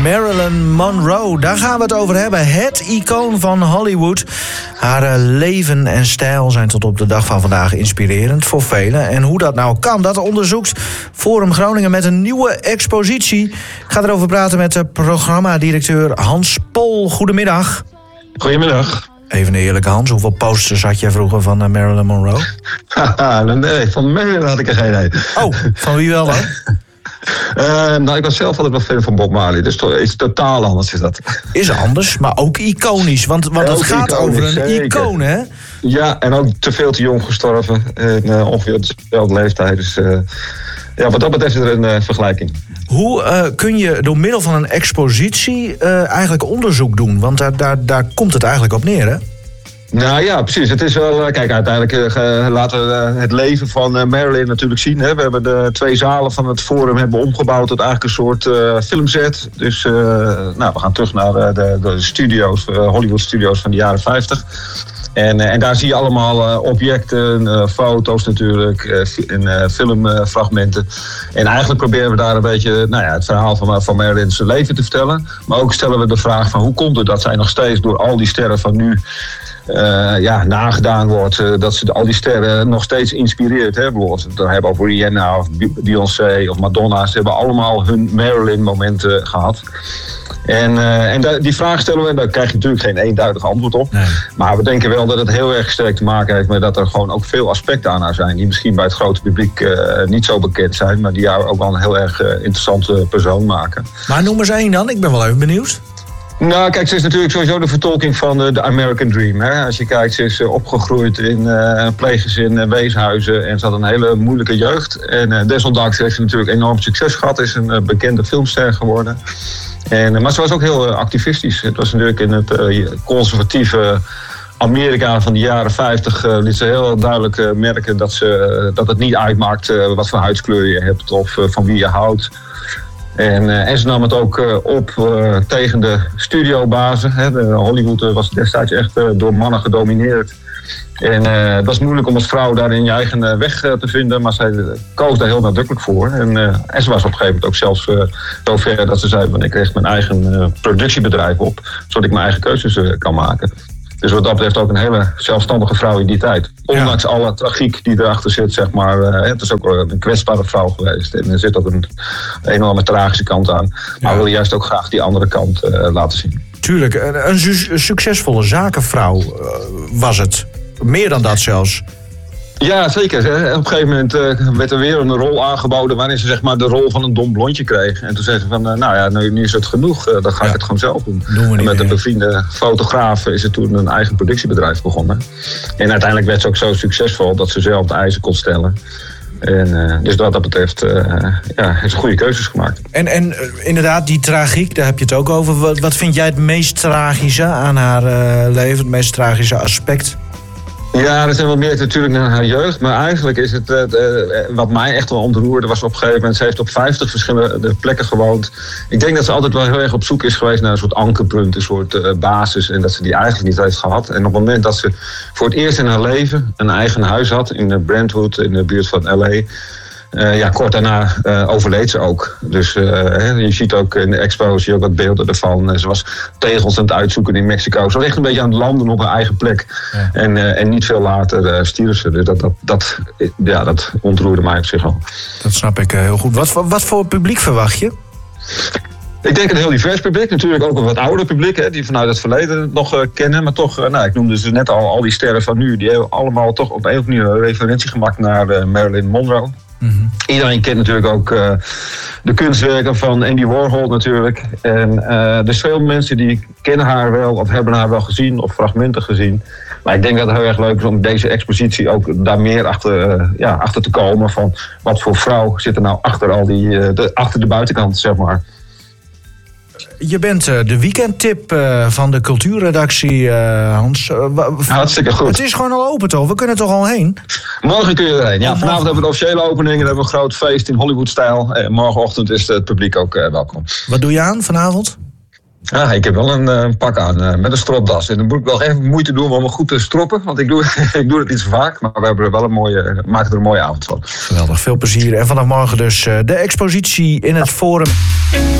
Marilyn Monroe, daar gaan we het over hebben. Het icoon van Hollywood. Haar leven en stijl zijn tot op de dag van vandaag inspirerend voor velen. En hoe dat nou kan, dat onderzoekt Forum Groningen met een nieuwe expositie. Ik ga erover praten met de programmadirecteur Hans Pol. Goedemiddag. Goedemiddag. Even een eerlijke Hans, hoeveel posters had jij vroeger van Marilyn Monroe? Nee, van Marilyn had ik er geen een. Oh, van wie wel dan? Ik was zelf altijd wel fan van Bob Marley, dus iets totaal anders is dat. Is anders, maar ook iconisch, want het gaat iconisch, over een zeker. Icoon, hè? Ja, en ook te jong gestorven, ongeveer dezelfde leeftijd, dus wat dat betreft is er een vergelijking. Hoe kun je door middel van een expositie eigenlijk onderzoek doen? Want daar komt het eigenlijk op neer, hè? Nou ja, precies. Het is wel... Kijk, uiteindelijk laten we het leven van Marilyn natuurlijk zien. Hè. We hebben de 2 zalen van het Forum hebben omgebouwd tot eigenlijk een soort filmset. Dus we gaan terug naar de studio's, Hollywood studios van de jaren 50. En daar zie je allemaal objecten, foto's natuurlijk, en filmfragmenten. En eigenlijk proberen we daar een beetje het verhaal van Marilyn's leven te vertellen. Maar ook stellen we de vraag van hoe komt het dat zij nog steeds door al die sterren van nu nagedaan wordt. Dat ze al die sterren nog steeds inspireert. Hè? Bijvoorbeeld, we hebben over Rihanna of Beyoncé of Madonna. Ze hebben allemaal hun Marilyn-momenten gehad. En die vraag stellen we, en daar krijg je natuurlijk geen eenduidig antwoord op. Nee. Maar we denken wel dat het heel erg sterk te maken heeft met dat er gewoon ook veel aspecten aan haar zijn. Die misschien bij het grote publiek niet zo bekend zijn. Maar die haar ook wel een heel erg interessante persoon maken. Maar noem eens één dan, ik ben wel even benieuwd. Nou, kijk, ze is natuurlijk sowieso de vertolking van de American Dream. Hè? Als je kijkt, ze is opgegroeid in pleeggezin, weeshuizen en ze had een hele moeilijke jeugd. En desondanks heeft ze natuurlijk enorm succes gehad, is een bekende filmster geworden. Maar ze was ook heel activistisch. Het was natuurlijk in het conservatieve Amerika van de jaren 50 liet ze heel duidelijk merken dat het niet uitmaakt wat voor huidskleur je hebt of van wie je houdt. En ze nam het ook op tegen de studiobazen. Hollywood was destijds echt door mannen gedomineerd. En het was moeilijk om als vrouw daarin je eigen weg te vinden, maar zij koos daar heel nadrukkelijk voor. En ze was op een gegeven moment ook zelfs zover dat ze zei: ik richt mijn eigen productiebedrijf op, zodat ik mijn eigen keuzes kan maken. Dus wat dat betreft ook een hele zelfstandige vrouw in die tijd. Ondanks alle tragiek die erachter zit, zeg maar. Het is ook een kwetsbare vrouw geweest. En er zit ook een enorme tragische kant aan. Maar we willen juist ook graag die andere kant laten zien. Tuurlijk, een succesvolle zakenvrouw was het. Meer dan dat zelfs. Ja, zeker. Hè. Op een gegeven moment werd er weer een rol aangeboden waarin ze zeg maar de rol van een dom blondje kreeg. En toen zei ze van, nu is het genoeg, dan ga ik het gewoon zelf doen. En met een bevriende fotograaf is ze toen een eigen productiebedrijf begonnen. En uiteindelijk werd ze ook zo succesvol dat ze zelf de eisen kon stellen. En dus wat dat betreft heeft ze goede keuzes gemaakt. En inderdaad, die tragiek, daar heb je het ook over. Wat vind jij het meest tragische aan haar leven, het meest tragische aspect? Ja, er zijn wel meer natuurlijk naar haar jeugd. Maar eigenlijk is het, wat mij echt wel ontroerde, was op een gegeven moment, ze heeft op 50 verschillende plekken gewoond. Ik denk dat ze altijd wel heel erg op zoek is geweest naar een soort ankerpunt, een soort basis. En dat ze die eigenlijk niet heeft gehad. En op het moment dat ze voor het eerst in haar leven een eigen huis had in Brentwood, in de buurt van L.A., kort daarna overleed ze ook. Dus je ziet ook in de expo zie je ook wat beelden ervan. Ze was tegels aan het uitzoeken in Mexico. Ze was echt een beetje aan het landen op haar eigen plek. Ja. En niet veel later stierf ze. Dus dat ontroerde mij op zich al. Dat snap ik heel goed. Wat voor publiek verwacht je? Ik denk een heel divers publiek. Natuurlijk ook een wat ouder publiek, die vanuit het verleden het nog kennen. Maar toch, ik noemde ze net al die sterren van nu. Die hebben allemaal toch op een of andere manier een referentie gemaakt naar Marilyn Monroe. Mm-hmm. Iedereen kent natuurlijk ook de kunstwerken van Andy Warhol natuurlijk. En er zijn veel mensen die kennen haar wel of hebben haar wel gezien of fragmenten gezien. Maar ik denk dat het heel erg leuk is om deze expositie ook daar meer achter te komen. Van wat voor vrouw zit er nou achter achter de buitenkant, zeg maar. Je bent de weekendtip van de cultuurredactie, Hans. Hartstikke goed. Het is gewoon al open, toch? We kunnen toch al heen? Morgen kun je erheen. Ja, vanavond hebben we de officiële opening en hebben we een groot feest in Hollywood-stijl. Morgenochtend is het publiek ook welkom. Wat doe je aan vanavond? Ik heb wel een pak aan met een stropdas. En dan moet ik wel even moeite doen om me goed te stroppen. Want ik doe het niet zo vaak. Maar we hebben er wel maken er een mooie avond van. Geweldig, veel plezier. En vanaf morgen dus de expositie in het Forum.